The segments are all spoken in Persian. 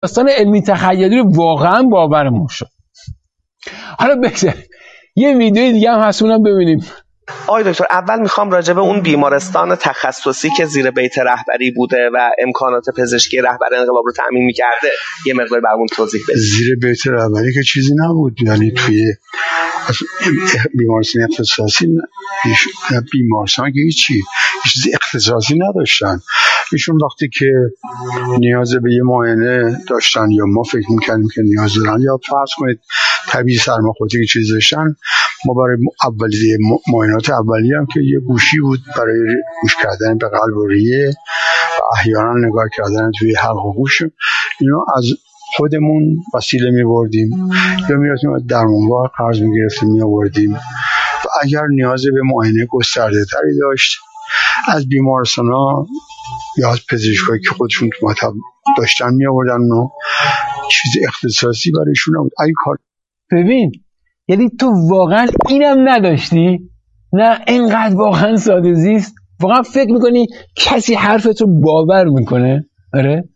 داستان علمی تخیلی رو واقعا باورمون شد. حالا بگذاریم یه ویدیو دیگه هم هست، اونم ببینیم. آقای دکتر، اول میخوام راجع به اون بیمارستان تخصصی که زیر بیت رهبری بوده و امکانات پزشکی رهبر انقلاب رو تامین میکرده یه مقدار برامون توضیح بدید. زیر بیت رهبری که چیزی نبود، یعنی توی بیمارستان اختصاصی بیمارستان که هیچی چیزی اختصاصی نداشتن. ایشون وقتی که نیاز به یه معاینه داشتن یا ما فکر میکنیم که نیاز دارن، یا فرض کنید طبیعی سرماخوردگی که چیز داشتن، ما برای اولیه معاینات اولیه هم که یه گوشی بود برای گوش کردن به قلب و ریه و احیانا نگاه کردن توی حلق و گوش، اینو از خودمون وسیله می‌بردیم یا می‌رفتیم درمانگاه قرض می‌گرفتیم می‌آوردیم و اگر نیاز به معاینه گسترده‌تری داشت از بیمارستان‌ها یا از پزشکایی که خودشون تو مطب داشتن می‌آوردن و چیز اختصاصی برایشون نبود. ای کار ببین، یعنی تو واقعا اینم نداشتی؟ نه اینقدر واقعا ساده زیست؟ واقعا فکر میکنی کسی حرفت رو باور میکنه؟ آره؟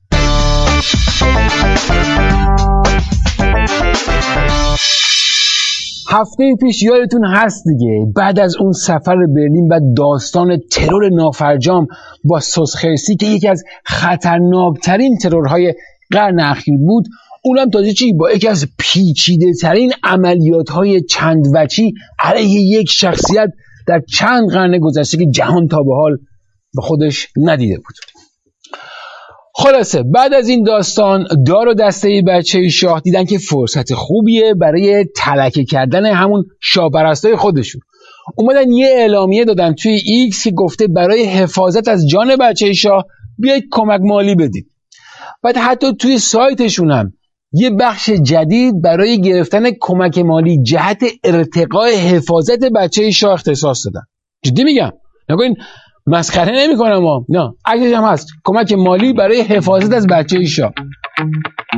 هفته پیش یادتون هست دیگه، بعد از اون سفر برلین و داستان ترور نافرجام با سوسخرسی که یکی از خطرناکترین ترورهای قرن اخیر بود، اونم تازه چی با یکی از پیچیده ترین عملیات‌های چند وجهی علیه یک شخصیت در چند قرن گذشته که جهان تا به حال به خودش ندیده بود. خلاصه بعد از این داستان دار و دسته بچه شاه دیدن که فرصت خوبیه برای تلکه کردن همون شاهپرستای خودشون. اومدن یه اعلامیه دادن توی ایکس که گفته برای حفاظت از جان بچه شاه بیایید کمک مالی بدید. بعد حتی توی سایتشون هم یه بخش جدید برای گرفتن کمک مالی جهت ارتقاء حفاظت بچه شاه اختصاص دادن. جدی میگم، نگوین مسخره نمی کنم نه، عکسش هم هست، کمک مالی برای حفاظت از بچه شاه.